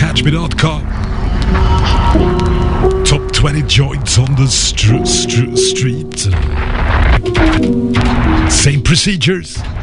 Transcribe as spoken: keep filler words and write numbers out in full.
catch me dot com. Top twenty joints on the str- str- street. Same procedures.